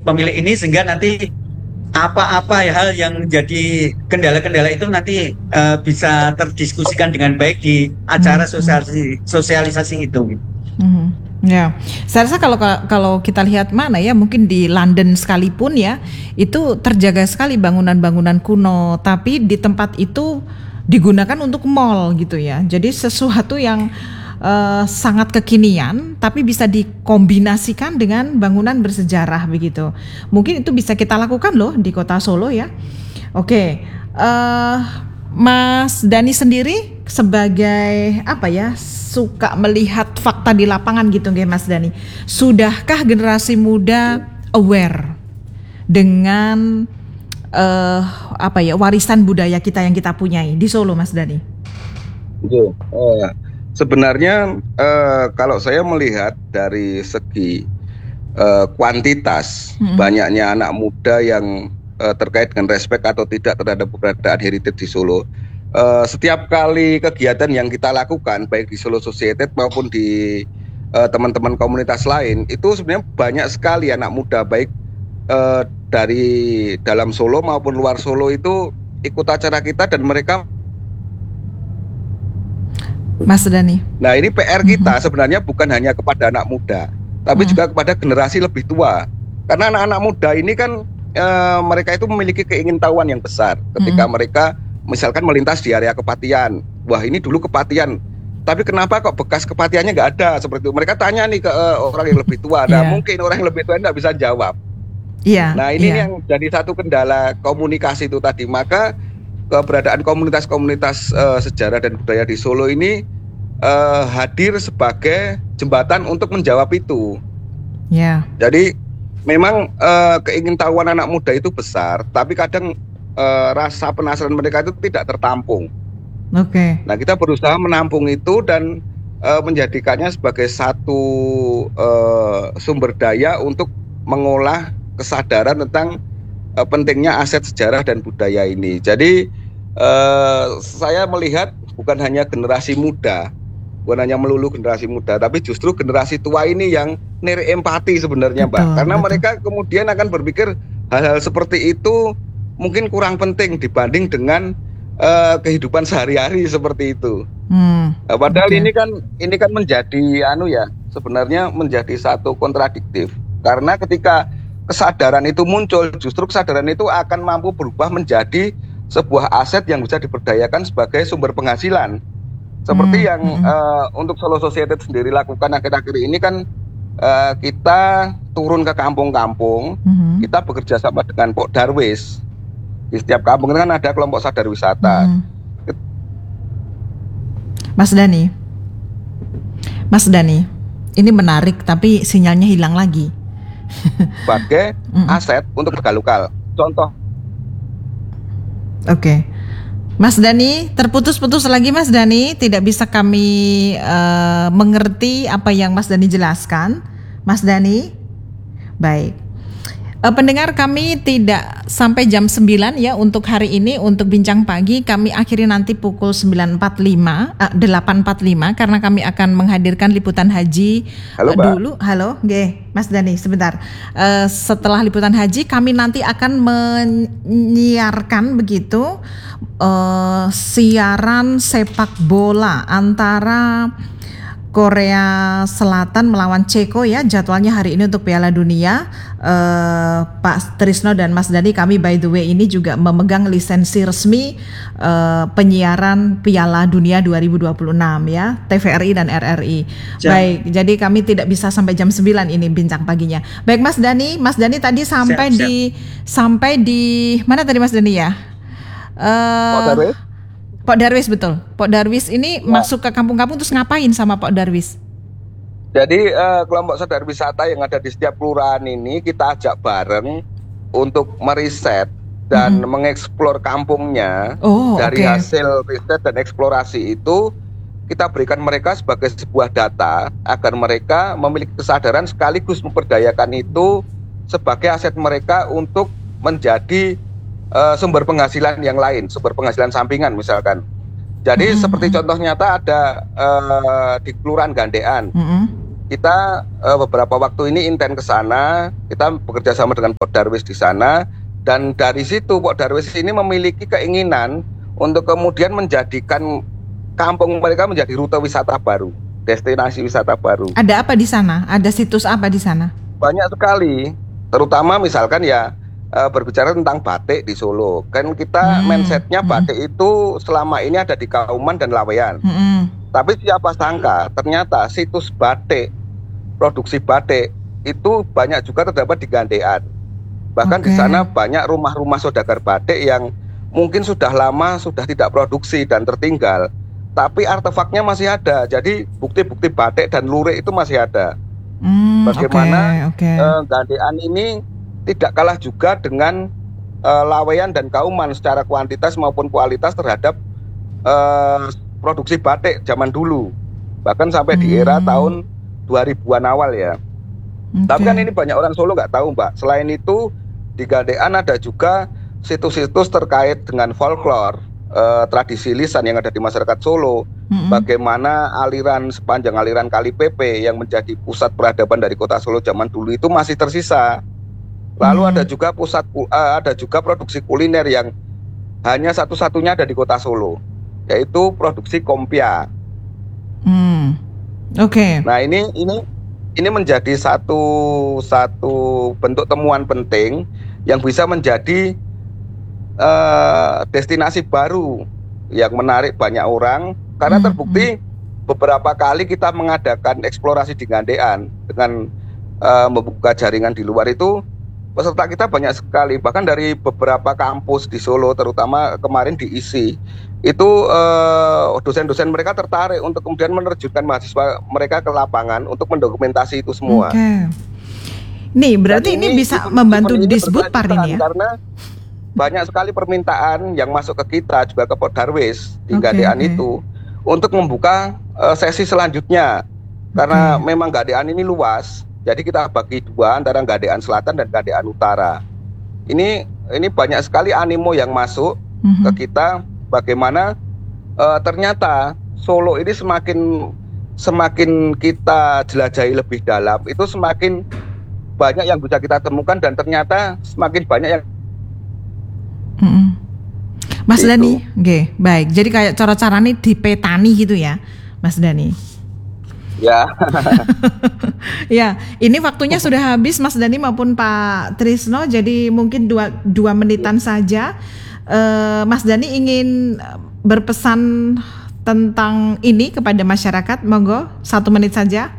pemilik ini, sehingga nanti apa-apa hal yang jadi kendala-kendala itu nanti bisa terdiskusikan dengan baik di acara sosialisasi itu. Ya, saya rasa kalau kita lihat mana ya, mungkin di London sekalipun ya, itu terjaga sekali bangunan-bangunan kuno, tapi di tempat itu digunakan untuk mall gitu ya. Jadi sesuatu yang sangat kekinian, tapi bisa dikombinasikan dengan bangunan bersejarah begitu. Mungkin itu bisa kita lakukan loh di Kota Solo ya. Oke, Mas Dani sendiri sebagai apa ya, suka melihat fakta di lapangan gitu nggih Mas Dani. Sudahkah generasi muda aware dengan apa ya, warisan budaya kita yang kita punyai di Solo, Mas Dani? Sebenarnya kalau saya melihat dari segi kuantitas, banyaknya anak muda yang terkait dengan respek atau tidak terhadap keberadaan heritage di Solo. Setiap kali kegiatan yang kita lakukan, baik di Solo Society maupun di teman-teman komunitas lain, itu sebenarnya banyak sekali anak muda, baik dari dalam Solo maupun luar Solo itu ikut acara kita, dan mereka. Mas Dani. Nah, ini PR kita sebenarnya bukan hanya kepada anak muda, tapi juga kepada generasi lebih tua. Karena anak-anak muda ini kan mereka itu memiliki keingintahuan yang besar ketika mereka misalkan melintas di area kepatian. Wah, ini dulu kepatian, tapi kenapa kok bekas kepatiannya nggak ada, seperti itu. Mereka tanya nih ke orang yang lebih tua. Nah, mungkin orang yang lebih tua nggak bisa jawab. Nah, ini yang jadi satu kendala komunikasi itu tadi. Maka keberadaan komunitas-komunitas sejarah dan budaya di Solo ini hadir sebagai jembatan untuk menjawab itu. Jadi memang keingintahuan anak muda itu besar, tapi kadang rasa penasaran mereka itu tidak tertampung. Nah, kita berusaha menampung itu dan menjadikannya sebagai satu sumber daya untuk mengolah kesadaran tentang pentingnya aset sejarah dan budaya ini. Jadi saya melihat bukan hanya generasi muda, bukan hanya melulu generasi muda, tapi justru generasi tua ini yang neri empati sebenarnya, Mbak. Karena mereka kemudian akan berpikir hal-hal seperti itu mungkin kurang penting dibanding dengan kehidupan sehari-hari seperti itu. Padahal ini kan menjadi sebenarnya menjadi satu kontradiktif. Karena ketika kesadaran itu muncul, justru kesadaran itu akan mampu berubah menjadi sebuah aset yang bisa diberdayakan sebagai sumber penghasilan. Seperti yang untuk Solo Society sendiri lakukan akhir-akhir ini kan, kita turun ke kampung-kampung, kita bekerja sama dengan Pok Darwis. Di setiap kampung kan ada kelompok sadar wisata. Mas Dani, ini menarik tapi sinyalnya hilang lagi. Sebagai aset untuk warga lokal. Contoh. Mas Dani, terputus-putus lagi Mas Dani, tidak bisa kami mengerti apa yang Mas Dani jelaskan. Mas Dani, baik. Pendengar, kami tidak sampai jam 9 ya untuk hari ini, untuk bincang pagi. Kami akhiri nanti pukul 8.45 karena kami akan menghadirkan liputan haji. Halo, dulu. Halo, Mas Dani, sebentar. Setelah liputan haji kami nanti akan menyiarkan begitu siaran sepak bola antara Korea Selatan melawan Ceko ya, jadwalnya hari ini untuk Piala Dunia. Pak Trisno dan Mas Dani, kami by the way ini juga memegang lisensi resmi penyiaran Piala Dunia 2026 ya, TVRI dan RRI. Baik, jadi kami tidak bisa sampai jam 9 ini bincang paginya. Baik Mas Dani tadi sampai di mana tadi Mas Dani ya? Pak Darwis, betul. Pak Darwis ini masuk ke kampung-kampung terus ngapain sama Pak Darwis? Jadi kelompok sadar wisata yang ada di setiap kelurahan ini kita ajak bareng untuk meriset dan mengeksplor kampungnya. Dari hasil riset dan eksplorasi itu kita berikan mereka sebagai sebuah data agar mereka memiliki kesadaran sekaligus memperdayakan itu sebagai aset mereka untuk menjadi sumber penghasilan yang lain, sumber penghasilan sampingan misalkan. Jadi seperti contoh nyata ada di Kelurahan Gandean. kita beberapa waktu ini intent ke sana, kita bekerja sama dengan Pok Darwis di sana, dan dari situ Pok Darwis ini memiliki keinginan untuk kemudian menjadikan kampung mereka menjadi rute wisata baru, destinasi wisata baru. Ada apa di sana? Ada situs apa di sana? Banyak sekali, terutama misalkan ya berbicara tentang batik di Solo. Kan kita mindsetnya batik itu selama ini ada di Kauman dan Laweyan. Tapi siapa sangka ternyata situs batik, produksi batik itu banyak juga terdapat di Gandean. Bahkan di sana banyak rumah-rumah saudagar batik yang mungkin sudah lama sudah tidak produksi dan tertinggal, tapi artefaknya masih ada. Jadi bukti-bukti batik dan lurik itu masih ada. Bagaimana Gandean ini tidak kalah juga dengan Laweyan dan Kauman secara kuantitas maupun kualitas terhadap produksi batik zaman dulu, bahkan sampai di era tahun 2000-an awal ya. Tapi kan ini banyak orang Solo nggak tahu, Mbak. Selain itu di Gandean ada juga situs-situs terkait dengan folklore, tradisi lisan yang ada di masyarakat Solo. Bagaimana sepanjang aliran Kali Pepe yang menjadi pusat peradaban dari kota Solo zaman dulu itu masih tersisa. Lalu ada juga ada juga produksi kuliner yang hanya satu-satunya ada di kota Solo, yaitu produksi kompia. Nah ini menjadi satu bentuk temuan penting yang bisa menjadi destinasi baru yang menarik banyak orang, karena terbukti beberapa kali kita mengadakan eksplorasi di Gandean dengan membuka jaringan di luar itu. Peserta kita banyak sekali, bahkan dari beberapa kampus di Solo, terutama kemarin di ISI, itu dosen-dosen mereka tertarik untuk kemudian menerjunkan mahasiswa mereka ke lapangan untuk mendokumentasi itu semua. Nih berarti ini bisa membantu Disbudpar ini ya? Karena banyak sekali permintaan yang masuk ke kita, juga ke Pok Darwis di Gandean itu, untuk membuka sesi selanjutnya. Karena memang Gandean ini luas. Jadi kita bagi dua antara Gandean Selatan dan Gandean Utara. Ini banyak sekali animo yang masuk ke kita. Bagaimana ternyata Solo ini semakin kita jelajahi lebih dalam, itu semakin banyak yang bisa kita temukan dan ternyata semakin banyak yang. Mas Dani, baik. Jadi kayak cara-cara ini dipetani gitu ya, Mas Dani. Ya. Ya, ini waktunya sudah habis Mas Dani maupun Pak Trisno, jadi mungkin dua menitan saja. Mas Dani ingin berpesan tentang ini kepada masyarakat, monggo 1 menit saja.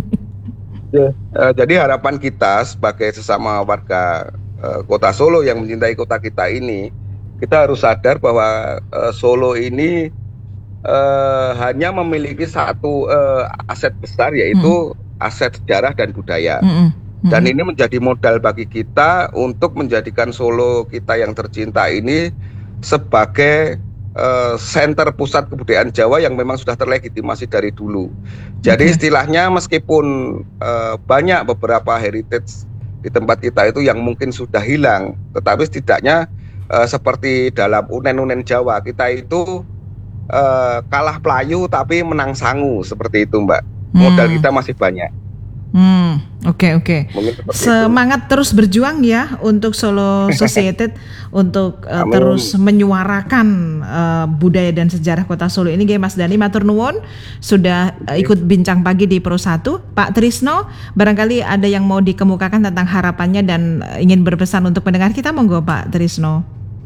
Jadi harapan kita sebagai sesama warga kota Solo yang mencintai kota kita ini, kita harus sadar bahwa Solo ini hanya memiliki satu aset besar, yaitu aset sejarah dan budaya. Dan ini menjadi modal bagi kita untuk menjadikan Solo kita yang tercinta ini sebagai center pusat kebudayaan Jawa yang memang sudah terlegitimasi dari dulu. Jadi istilahnya meskipun banyak beberapa heritage di tempat kita itu yang mungkin sudah hilang, tetapi setidaknya seperti dalam unen-unen Jawa, kita itu kalah pelayu tapi menang sangu, seperti itu Mbak. Modal kita masih banyak. Oke. Semangat terus berjuang ya untuk Solo Society untuk terus menyuarakan budaya dan sejarah kota Solo ini. Mas Dani matur nuwun sudah ikut bincang pagi di Pro 1. Pak Trisno, barangkali ada yang mau dikemukakan tentang harapannya dan ingin berpesan untuk pendengar kita, monggo Pak Trisno.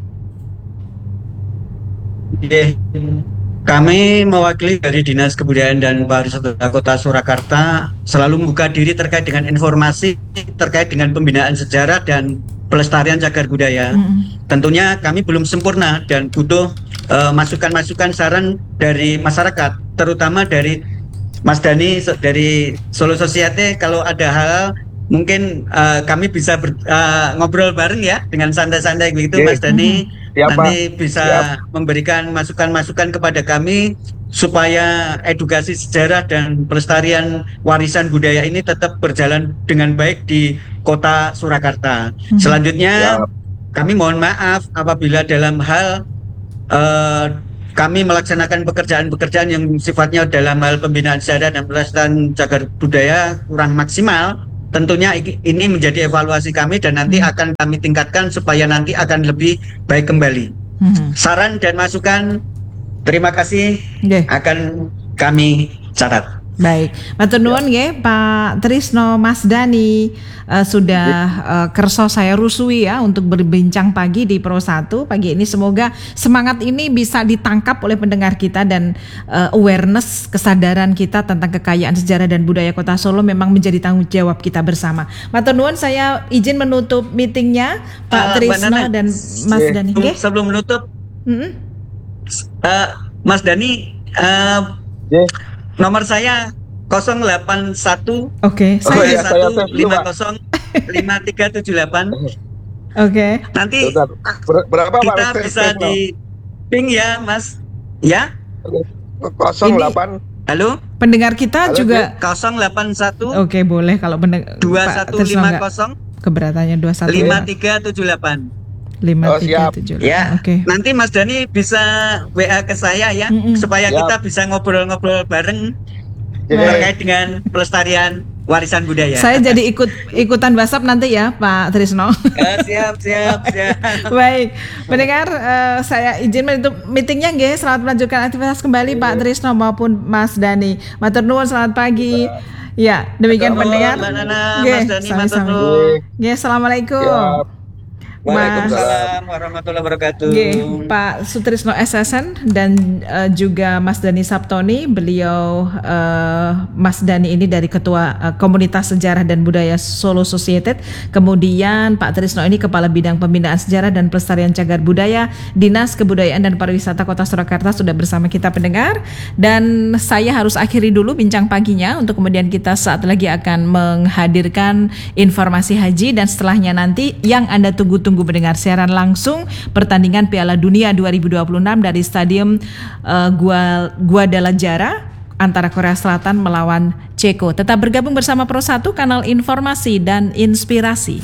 Kami mewakili dari Dinas Kebudayaan dan Pariwisata Kota Surakarta selalu membuka diri terkait dengan informasi terkait dengan pembinaan sejarah dan pelestarian cagar budaya. Tentunya kami belum sempurna dan butuh masukan-masukan saran dari masyarakat, terutama dari Mas Dani dari Solo Society. Kalau ada hal mungkin kami bisa ngobrol bareng ya dengan santai-santai begitu, Mas Dani. Nanti bisa memberikan masukan-masukan kepada kami supaya edukasi sejarah dan pelestarian warisan budaya ini tetap berjalan dengan baik di Kota Surakarta. Selanjutnya kami mohon maaf apabila dalam hal kami melaksanakan pekerjaan-pekerjaan yang sifatnya dalam hal pembinaan sejarah dan pelestarian cagar budaya kurang maksimal, tentunya ini menjadi evaluasi kami dan nanti akan kami tingkatkan supaya nanti akan lebih baik kembali. Saran dan masukan, terima kasih, akan kami catat. Baik, matur nuwun nggih Pak Trisno, Mas Dani, sudah kerso saya rusui ya untuk berbincang pagi di Pro 1 pagi ini. Semoga semangat ini bisa ditangkap oleh pendengar kita dan awareness, kesadaran kita tentang kekayaan sejarah dan budaya Kota Solo memang menjadi tanggung jawab kita bersama. Matur nuwun, saya izin menutup meetingnya Pak Trisno dan Mas Dani. Sebelum menutup, Mas Dani, nomor saya 081 Oke, saya 150 5378. Oke. Nanti berapa kita Pak? bisa di ping ya, Mas. Ya? 08. Halo? Pendengar kita Halo, juga 081. Oke, boleh kalau pendengar 2150 keberatannya 21 5378. 5378. Ya. Oke. Nanti Mas Dani bisa WA ke saya ya, supaya kita bisa ngobrol-ngobrol bareng terkait dengan pelestarian warisan budaya. Saya jadi ikutan WhatsApp nanti ya Pak Trisno. Siap. Baik, pendengar, saya izin menutup meetingnya nggih. Selamat melanjutkan aktivitas kembali Pak Trisno maupun Mas Dani. Matur nuwun, selamat pagi. Ya, demikian pendengar. Mbak Nana, Mas Dani, matur sama-sama. nuwun. Assalamualaikum. Waalaikumsalam warahmatullahi wabarakatuh. Pak Sutrisno SSN dan juga Mas Dani Saptoni. Beliau Mas Dani ini dari Ketua Komunitas Sejarah dan Budaya Solo Society. Kemudian Pak Trisno ini Kepala Bidang Pembinaan Sejarah dan Pelestarian Cagar Budaya Dinas Kebudayaan dan Pariwisata Kota Surakarta sudah bersama kita pendengar. Dan saya harus akhiri dulu bincang paginya untuk kemudian kita saat lagi akan menghadirkan informasi haji dan setelahnya nanti yang Anda tunggu-tunggu mendengar siaran langsung pertandingan Piala Dunia 2026 dari Stadium Guadalajara antara Korea Selatan melawan Ceko. Tetap bergabung bersama Pro 1, kanal informasi dan inspirasi.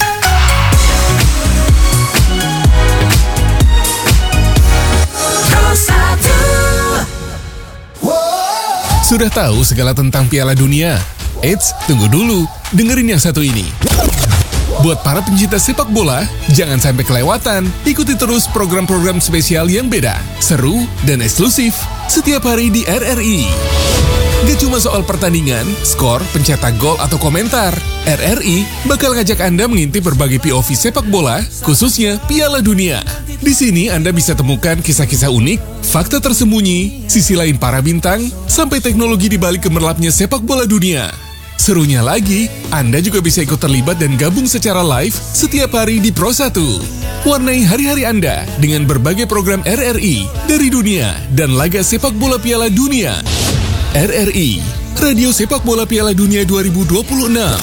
Sudah tahu segala tentang Piala Dunia? Eits, tunggu dulu, dengerin yang satu ini. Buat para pencinta sepak bola, jangan sampai kelewatan. Ikuti terus program-program spesial yang beda, seru, dan eksklusif setiap hari di RRI. Gak cuma soal pertandingan, skor, pencetak gol, atau komentar. RRI bakal ngajak Anda mengintip berbagai POV sepak bola, khususnya Piala Dunia. Di sini Anda bisa temukan kisah-kisah unik, fakta tersembunyi, sisi lain para bintang, sampai teknologi di balik gemerlapnya sepak bola dunia. Serunya lagi, Anda juga bisa ikut terlibat dan gabung secara live setiap hari di Pro 1. Warnai hari-hari Anda dengan berbagai program RRI dari dunia dan laga sepak bola Piala Dunia. RRI, Radio Sepak Bola Piala Dunia 2026.